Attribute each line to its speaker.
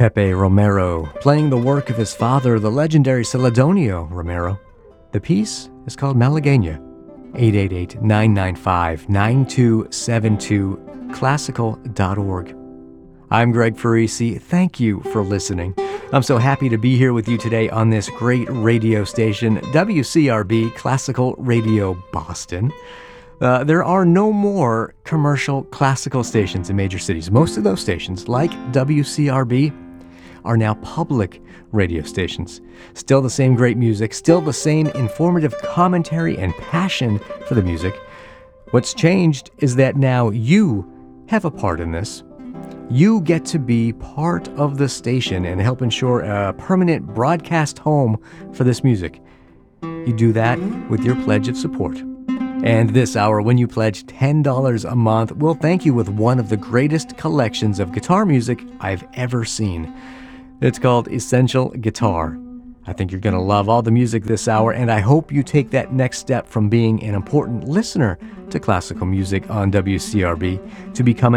Speaker 1: Pepe Romero, playing the work of his father, the legendary Celedonio Romero. The piece is called Malagueña. 888-995-9272, classical.org. I'm Greg Farisi. Thank you for listening. I'm so happy to be here with you today on this great radio station, WCRB Classical Radio Boston. There are no more commercial classical stations in major cities. Most of those stations, like WCRB, are now public radio stations. Still the same great music, still the same informative commentary and passion for the music. What's changed is that now you have a part in this. You get to be part of the station and help ensure a permanent broadcast home for this music. You do that with your pledge of support. And this hour, when you pledge $10 a month, we'll thank you with one of the greatest collections of guitar music I've ever seen. It's called Essential Guitar. I think you're going to love all the music this hour, and I hope you take that next step from being an important listener to classical music on WCRB to becoming